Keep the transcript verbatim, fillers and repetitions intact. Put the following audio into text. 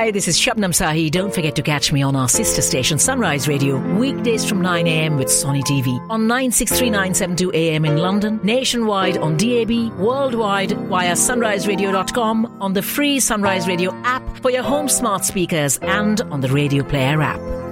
Hi, this is Shabnam Sahi. Don't forget to catch me on our sister station Sunrise Radio weekdays from nine a.m. with Sonny T V on nine six three nine seven two A M in London, nationwide on D A B, worldwide via sunrise radio dot com, on the free Sunrise Radio app for your home smart speakers and on the Radio Player app.